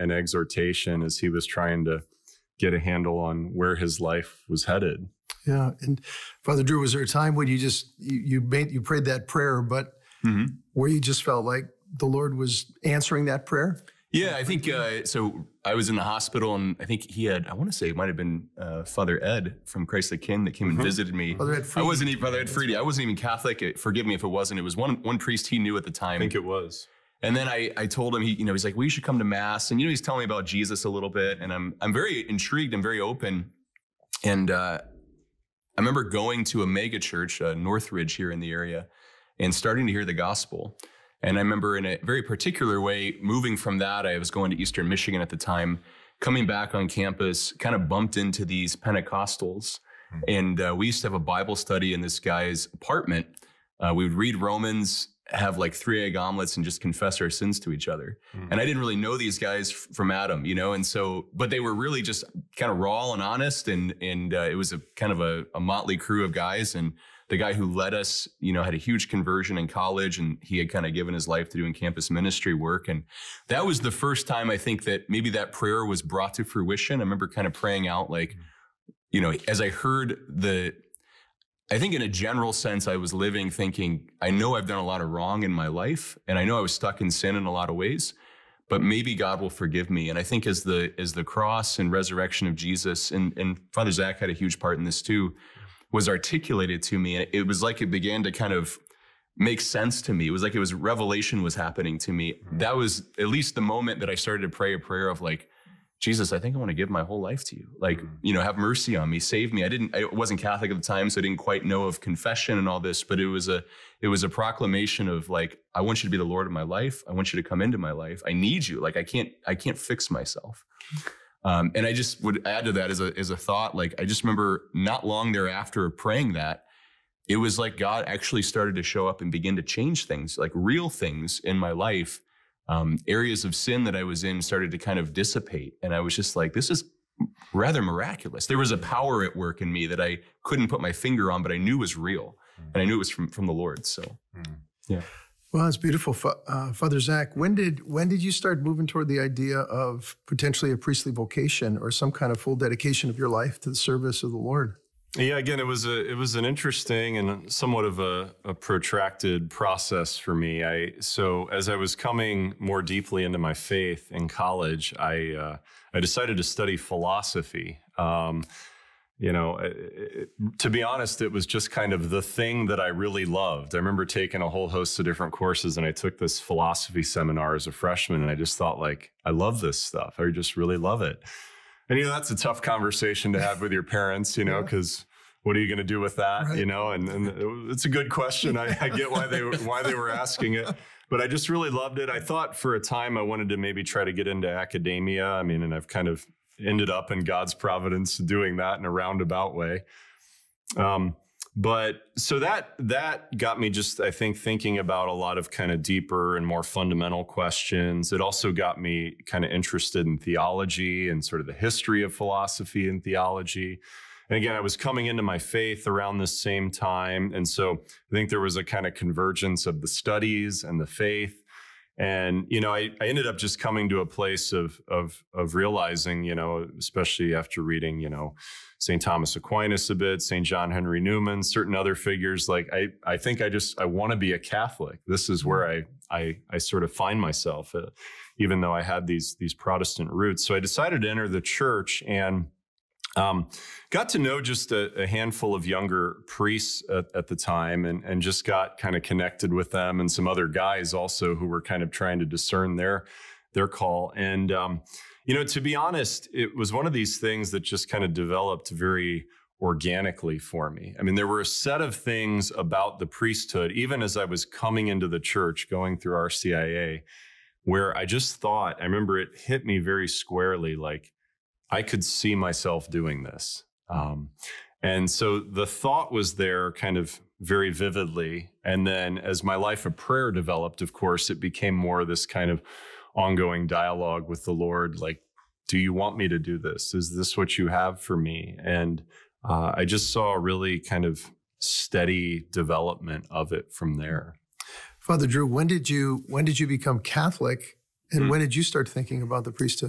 and exhortation as he was trying to get a handle on where his life was headed. Yeah. And Father Drew, was there a time when you prayed that prayer, but where you just felt like the Lord was answering that prayer? Yeah, I think, so I was in the hospital, and I think I want to say it might have been Father Ed from Christ the King that came and visited me. Father Ed Freedy. Father Ed Freedy. I wasn't even Catholic. Forgive me if it wasn't. It was one priest he knew at the time. I think it was. And then I told him, he's like, well, you should come to Mass. And, he's telling me about Jesus a little bit. And I'm very intrigued. I'm very open. And I remember going to a mega church, Northridge here in the area, and starting to hear the gospel. And I remember in a very particular way, moving from that, I was going to Eastern Michigan at the time, coming back on campus, kind of bumped into these Pentecostals. And we used to have a Bible study in this guy's apartment. We would read Romans, have like 3 egg omelets, and just confess our sins to each other. And I didn't really know these guys from Adam, and so, but they were really just kind of raw and honest. And it was a kind of a motley crew of guys. And the guy who led us, had a huge conversion in college, and he had kind of given his life to doing campus ministry work. And that was the first time I think that maybe that prayer was brought to fruition. I remember kind of praying out like, as I heard I think in a general sense, I was living thinking, I know I've done a lot of wrong in my life, and I know I was stuck in sin in a lot of ways, but maybe God will forgive me. And I think as the cross and resurrection of Jesus, and Father Zach had a huge part in this too, was articulated to me. And it was like it began to kind of make sense to me. It was like revelation was happening to me. That was at least the moment that I started to pray a prayer of like, Jesus, I think I want to give my whole life to you. Like, have mercy on me, save me. I wasn't Catholic at the time, so I didn't quite know of confession and all this, but it was a proclamation of like, I want you to be the Lord of my life. I want you to come into my life. I need you. Like, I can't fix myself. And I just would add to that as a thought, like, I just remember not long thereafter of praying that, it was like God actually started to show up and begin to change things, like real things in my life. Areas of sin that I was in started to kind of dissipate. And I was just like, this is rather miraculous. There was a power at work in me that I couldn't put my finger on, but I knew was real. And I knew it was from the Lord. So, yeah. Well, that's beautiful. Father Zach, when did you start moving toward the idea of potentially a priestly vocation or some kind of full dedication of your life to the service of the Lord? Yeah, again, it was an interesting and somewhat of a protracted process for me. So as I was coming more deeply into my faith in college, I decided to study philosophy. To be honest, it was just kind of the thing that I really loved. I remember taking a whole host of different courses, and I took this philosophy seminar as a freshman, and I just thought, like, I love this stuff. I just really love it. And, that's a tough conversation to have with your parents, because what are you going to do with that? Right. And it's a good question. I get why they were asking it, but I just really loved it. I thought for a time I wanted to maybe try to get into academia. And I've kind of ended up in God's providence doing that in a roundabout way. But so that got me just, I think, thinking about a lot of kind of deeper and more fundamental questions. It also got me kind of interested in theology and sort of the history of philosophy and theology. And again, I was coming into my faith around this same time. And so I think there was a kind of convergence of the studies and the faith. And, I ended up just coming to a place of realizing, especially after reading, St. Thomas Aquinas a bit, St. John Henry Newman, certain other figures, like I think I want to be a Catholic. This is where I sort of find myself, even though I had these Protestant roots. So I decided to enter the church and got to know just a handful of younger priests at the time and just got kind of connected with them and some other guys also who were kind of trying to discern their call. And, to be honest, it was one of these things that just kind of developed very organically for me. There were a set of things about the priesthood, even as I was coming into the church, going through RCIA, where I just thought, I remember it hit me very squarely, like, I could see myself doing this. And so the thought was there kind of very vividly. And then as my life of prayer developed, of course, it became more this kind of ongoing dialogue with the Lord. Like, do you want me to do this? Is this what you have for me? And I just saw a really kind of steady development of it from there. Father Drew, when did you become Catholic? And when did you start thinking about the priesthood?